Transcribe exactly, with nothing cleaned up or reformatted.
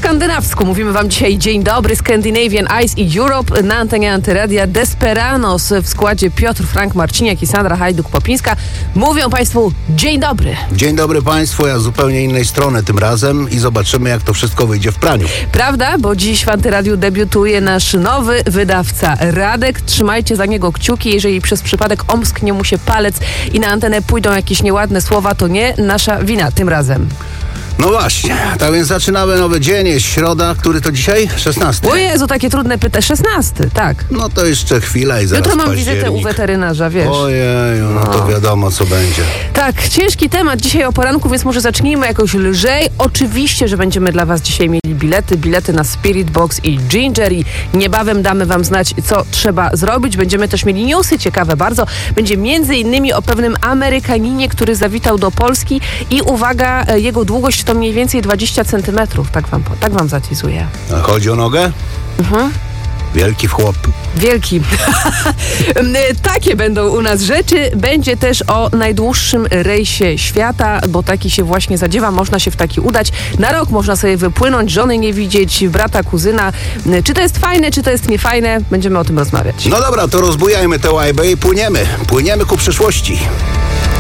skandynawsku mówimy wam dzisiaj dzień dobry. Scandinavian Ice i Europe na antenie Antyradia. Desperanos w składzie Piotr, Frank Marciniak i Sandra Hajduk-Popińska. Mówią państwu dzień dobry. Dzień dobry państwu, ja z zupełnie innej strony tym razem i zobaczymy, jak to wszystko wyjdzie w praniu. Prawda? Bo dziś w Antyradiu debiutuje nasz nowy wydawca Radek. Trzymajcie za niego kciuki. Jeżeli przez przypadek omsknie mu się palec i na antenę pójdą jakieś nieładne słowa, to nie nasza wina tym razem. No właśnie, tak więc zaczynamy nowy dzień, jest środa, który to dzisiaj? szesnasty. O Jezu, takie trudne pytanie. szesnasty, tak. No to jeszcze chwila i zaraz Jutro mam październik. wizytę u weterynarza, wiesz. Ojeju, no to wiadomo, co będzie. Tak, ciężki temat dzisiaj o poranku, więc może zacznijmy jakoś lżej. Oczywiście, że będziemy dla was dzisiaj mieli bilety, bilety na Spirit Box i Ginger i niebawem damy wam znać, co trzeba zrobić. Będziemy też mieli newsy ciekawe bardzo. Będzie między innymi o pewnym Amerykaninie, który zawitał do Polski i uwaga, jego długość to mniej więcej dwadzieścia centymetrów. Tak wam, tak wam zatizuję. A chodzi o nogę? Mhm. Wielki chłop. Wielki. Takie będą u nas rzeczy. Będzie też o najdłuższym rejsie świata, bo taki się właśnie zadziewa. Można się w taki udać. Na rok można sobie wypłynąć, żony nie widzieć, brata, kuzyna. Czy to jest fajne, czy to jest niefajne? Będziemy o tym rozmawiać. No dobra, to rozbujajmy tę łajbę i płyniemy. Płyniemy ku przyszłości.